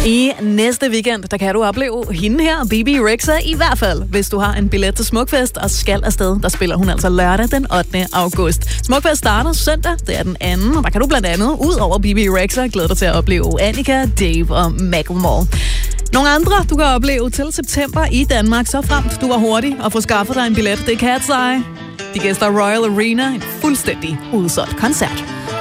I næste weekend, der kan du opleve hende her, Bebe Rexha, i hvert fald, hvis du har en billet til Smukfest og skal afsted. Der spiller hun altså lørdag den 8. august. Smukfest starter søndag, det er den 2. Og der kan du blandt andet, ud over Bebe Rexha, glæde dig til at opleve Annika, Dave og Macklemore. Nogle andre, du kan opleve til september i Danmark, så fremt du var hurtig og få skaffet dig en billet. Det er Cat's Eye. De gæster Royal Arena, en fuldstændig udsolgt koncert.